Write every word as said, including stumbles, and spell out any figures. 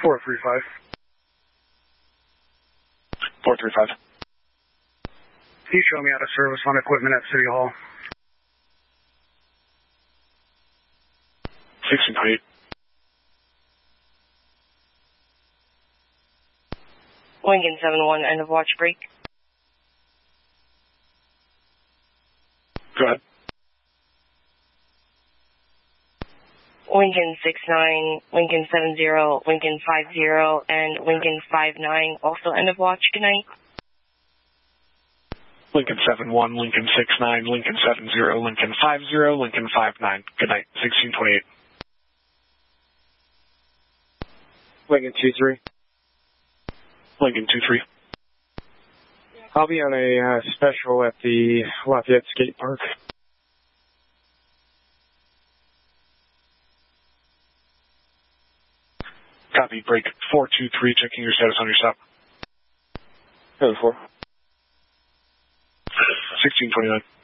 four three five. four three five. Can you show me out of service on equipment at City Hall? sixteen twenty-eight. Lincoln seven one, end of watch break. Go ahead. Lincoln six nine, Lincoln seven zero, Lincoln five zero, and Lincoln five nine, also end of watch. Good night. Lincoln seven one, Lincoln six nine, Lincoln seven zero, Lincoln five zero, Lincoln five nine. Good night. sixteen twenty-eight. Lincoln two three. Lincoln two three. I'll be on a uh, special at the Lafayette Skate Park. Copy. Break four two three. Checking your status on your stop. Code four. sixteen twenty-nine.